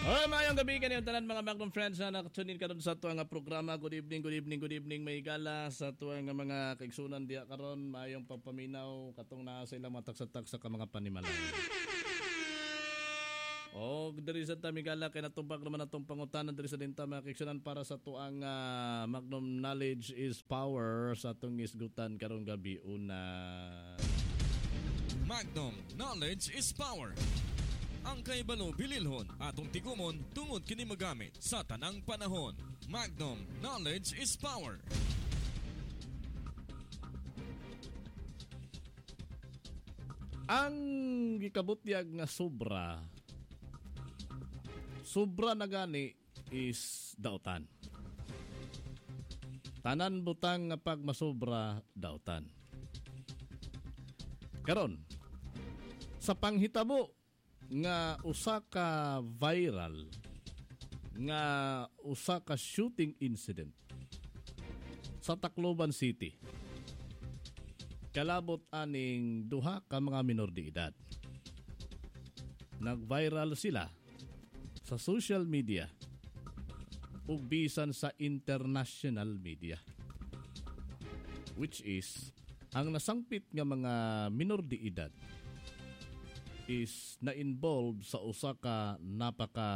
Mayong gabi kaniyong tanan mga Magnum friends na nakatunin karon sa tuwang programa. Good evening, good evening, good evening. May gala sa tuwang mga kaigsunan diya karon. Mayong pagpaminaw katong naa sa ilang mataksatak sa mga panimalay. Diri sa tamigala kay natumbag naman atong pangutanan diri sa dinta mga kaigsunan para sa tuang Magnum Knowledge is Power sa atong isgutan karong gabi una. Magnum Knowledge is Power. Ang kaibalo bililhon atong tigumon tungod kini magamit sa tanang panahon. Magnum Knowledge is Power. Ang gikabutyag nga sobra na gani is dautan. Tanan butang nga pag masobra dautan. Karon sa panghitabo nga usa ka viral nga usa ka shooting incident sa Tacloban City. Kalabot aning duha ka mga minor de edad. Nag-viral sila sa social media ug bisan sa international media, which is ang nasangpit nga mga minor de edad is na-involved sa usa ka napaka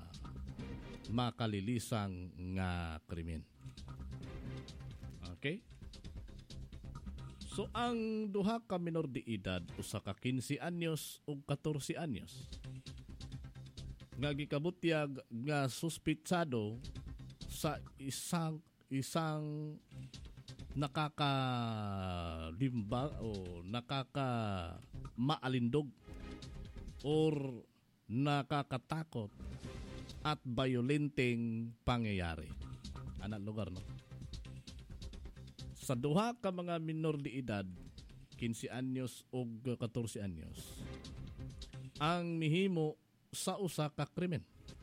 makalilisang nga krimen. Okay? So ang duha ka minor de edad, usa ka 15 anyos ug 14 anyos, nga gikabutyag nga suspitsado sa isang nakakalimba o maalindog or nakakatakot at violenteng pangyayari. Anak lugar, no? Sa duha ka mga minor de edad, 15 anyos o 14 anyos, ang mihimo sa usa ka krimen.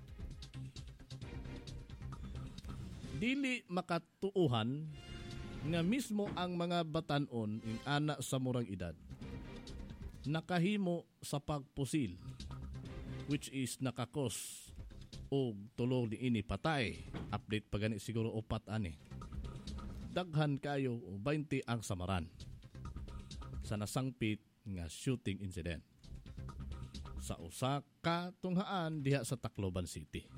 Dili makatuuhan nga mismo ang mga batanon ing ana sa murang edad nakahimo sa pagpusil, which is nakakos og tulog ni ini patay. Update pa gani siguro 4 ani. Daghan kayo 20 ang samaran sa nasangpit nga shooting incident sa usa ka tunghaan diha sa Tacloban City.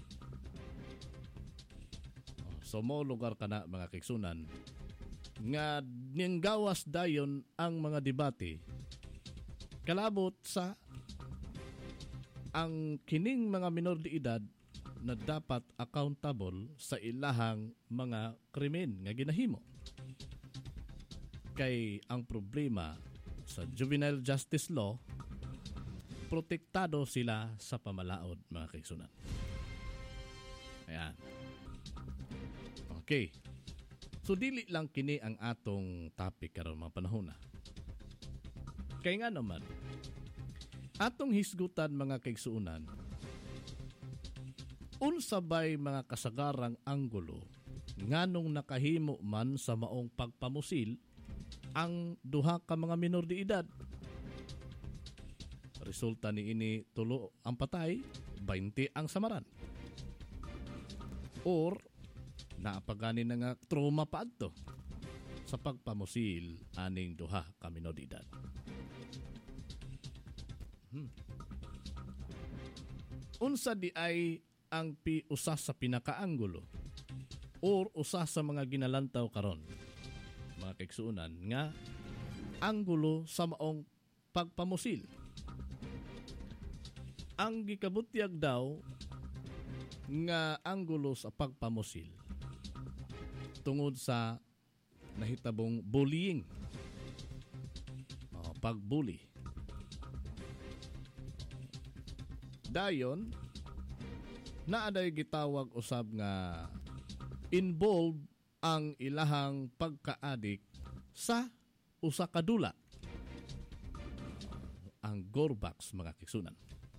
So mo lugar kana mga kaigsunan nga ninggawas dayon ang mga debate kalabot sa ang kining mga minor de edad na dapat accountable sa ilahang mga krimen nga ginahimo. Kay ang problema sa juvenile justice law, protektado sila sa pamalaod mga kaigsunan. Ayan. Okay. So dili lang kini ang atong topic karon mga panahon na. Kaya nga naman, atong hisgutan mga kaigsuunan, unsabay mga kasagarang anggulo nganong nakahimo man sa maong pagpamusil ang duha ka mga minor de edad. Resulta ni ini tulo ang patay, 20 ang samaran. Or naapagani na nga trauma pa adto sa pagpamusil aning duha ka minor de edad. Unsa di ay ang usa sa pinakaanggulo or usa sa mga ginalantaw karon mga kaigsuunan nga anggulo sa maong pagpamusil. Ang gikabutyag daw nga anggulo sa pagpamusil tungod sa nahitabong bullying, pagbully. Dayon naaday gitawag usab nga involved ang ilahang pagkaadik sa usa ka dula, ang Gorbax mga kaigsunan.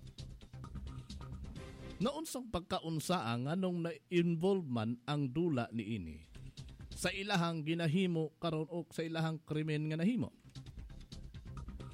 Naunsang pagkaunsaa nganong na-involve man ang dula ni ini sa ilahang ginahimo karon o sa ilahang krimen nga nahimo.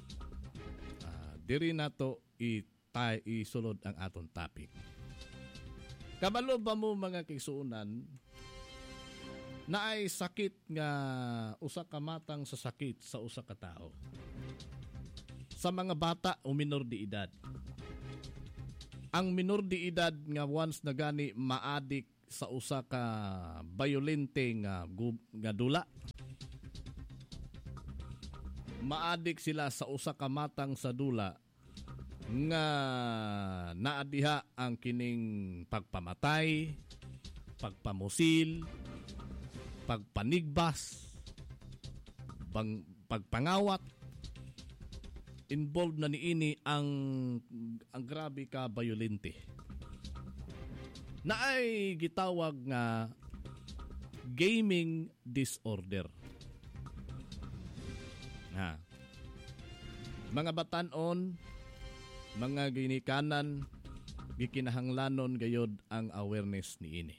Diri nato isulod ang aton topic. Kabalo ba mo mga kigsuunan na ay sakit nga usa ka matang sa sakit sa usa ka tao? Sa mga bata o minor de edad. Ang minor de edad nga once na gani maadik sa usa ka violente nga dula. Maadik sila sa usa ka matang sa dula nga naadiha ang kining pagpamatay, pagpamusil, pagpanigbas, pagpangawat. Involved na niini ang grabe ka violente. Na ay gitawag nga gaming disorder. Ha. Mga batan-on, mga ginikanan, gikinahanglanon gayod ang awareness niini.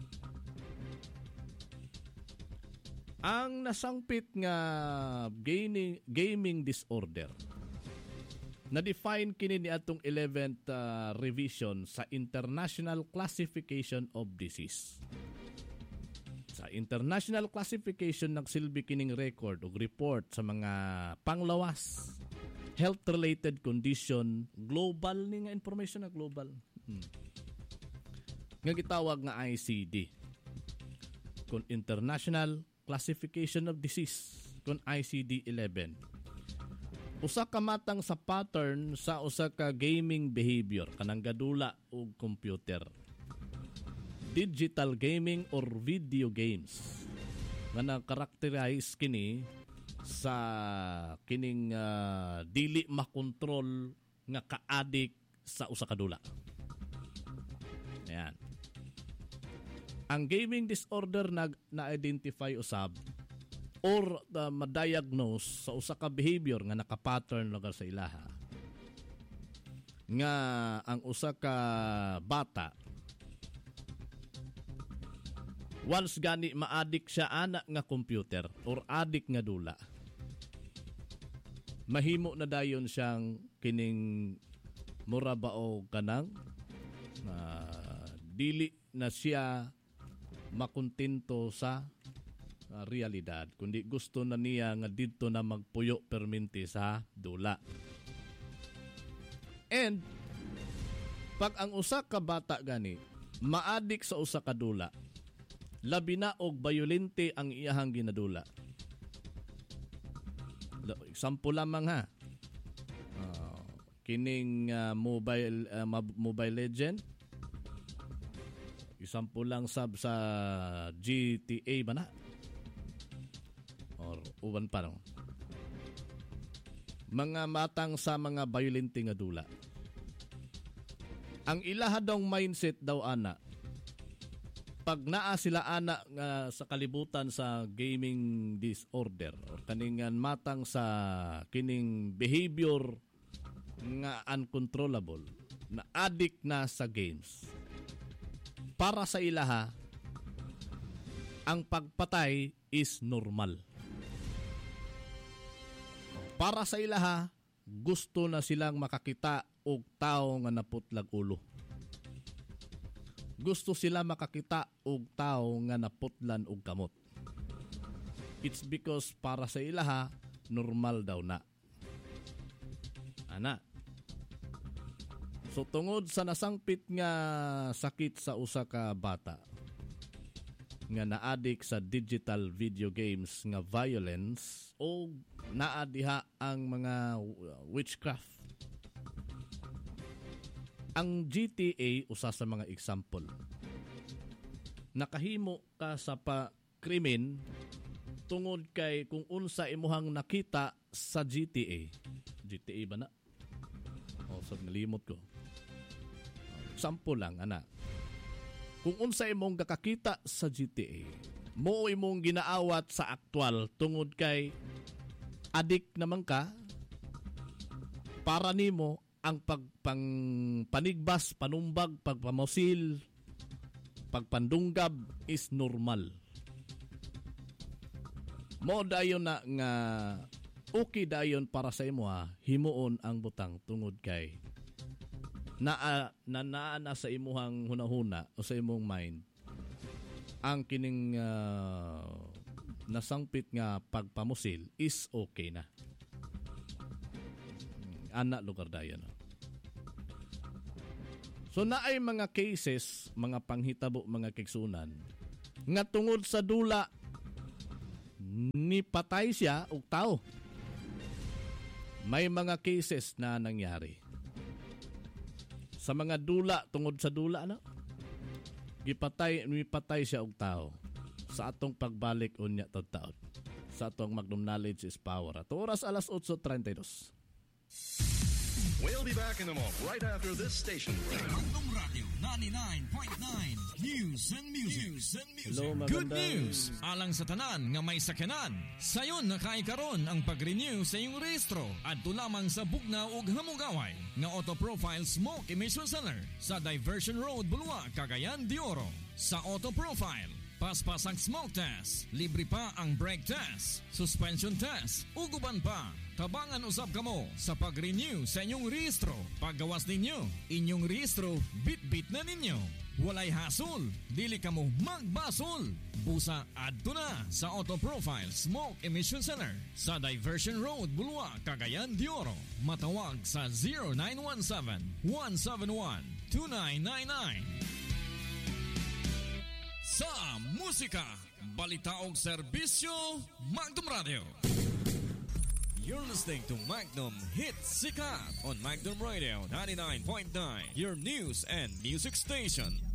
Ang nasangpit nga gaming disorder na-define kini ni atong 11th revision sa International Classification of Disease. Sa International Classification nagsilbi kining record o report sa mga panglawas, health-related condition, global ni nga information na global. Nga gitawag nga ICD. Kung International Classification of Disease, kung ICD-11. Usa ka matang sa pattern sa usa ka gaming behavior kanang gadula og computer. Digital gaming or video games nga na-characterize kini sa kining dili makontrol nga ka-addict sa usa ka dula. Ayan. Ang gaming disorder na-identify usab or ma-diagnose sa usa ka behavior nga naka-pattern lugar sa ilaha. Nga ang usa ka bata once gani ma-addict siya ana nga computer or addict nga dula, mahimo na dayon siyang kining mura ba o kanang dili na siya makontento sa realidad, kundi gusto na niya nga dito na magpuyo perminti sa dula. And pag ang usa ka bata gani maadik sa usa ka dula, labi na og violente ang iyahang ginadula. Example lamang ha. Kining Mobile Legend. Example lang sa GTA ba na? Or uban pa no. Mga matang sa mga violente nga dula. Ang ilaha daw mindset daw ana, pag naa sila ana nga sa kalibutan sa gaming disorder or kaningan matang sa kining behavior nga uncontrollable, na addict na sa games, para sa ilaha ang pagpatay is normal. Para sa ilaha, gusto na silang makakita og tao nga naputlag ulo. Gusto sila makakita og tao nga naputlan og kamot. It's because para sa ilaha, normal daw na. Ana. So tungod sa nasangpit nga sakit sa usa ka bata nga na-addict sa digital video games nga violence o naadiha ang mga witchcraft. Ang GTA usa sa mga example. Nakahimo ka sa krimen tungod kay kung unsa imuhang nakita sa GTA. GTA ba na? O sab nalimot ko. Example lang ana. Kung unsa imong kakakita sa GTA, mo imong ginaawat sa aktwal tungod kay addict naman ka, para nimo ang panigbas, panumbag, pagpamosil, pagpandunggab is normal. Mo dayon na nga okay dayon para sa imo himuon ang butang tungod kay na sa imuhang hunahuna o sa imong mind ang kining nasangpit nga pagpamusil is okay na. Ana lugar dayon. So naay mga cases, mga panghitabo, mga kigsunan nga tungod sa dula ni patay siya og tao. May mga cases na nangyari. Sa mga dula, tungod sa dula, mipatay siya og tao. Sa atong pagbalik unya taon. Sa atong Magnum Knowledge is Power. At oras 8:32. We'll be back in a moment, right after this station. Magnum Radio 99.9 News and Music. Hello, Good news! Alang sa tanan nga may sakyanan. Sayon nakaikaron ang pag-renew sa iyong rehistro at lamang sa Bugnaw ug Hamugaway nga Auto Profile Smoke Emission Center sa Diversion Road, Bulwa, Cagayan de Oro. Sa Auto Profile, paspas ang smoke test, libre pa ang brake test, suspension test, uguban pa. Tabangan usab kamo sa pag-renew sa inyong rehistro. Paggawas ninyo, inyong rehistro, bit-bit na ninyo. Walay hasol, dili kamo magbasol. Busa adto na sa Auto Profile Smoke Emission Center sa Diversion Road, Bulwa, Cagayan de Oro. Matawag sa 0917-171-2999. Sa musika, balita og serbisyo, Magnum Radio. You're listening to Magnum Hit Sikat on Magnum Radio 99.9, your news and music station.